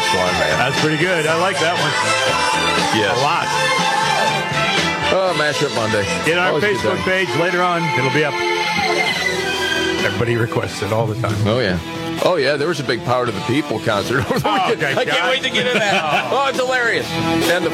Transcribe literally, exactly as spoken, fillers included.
one, man. That's pretty good. I like that one. Yes. A lot. Oh, Mashup Monday. In our Always a good Facebook day. page later on, it'll be up. Everybody requests it all the time. Oh, yeah. Oh, yeah, there was a big Power to the People concert over the Oh, weekend. okay, I can't God. wait to get into that. Oh, it's hilarious. And the